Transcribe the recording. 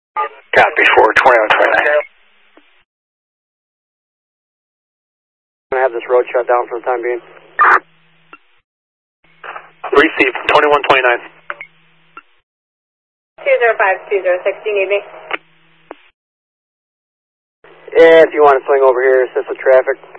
Copy, 42129. Can I have this road shut down for the time being? Receive, 2129. 205-206, do you need me? Yeah, if you want to swing over here, assist with traffic.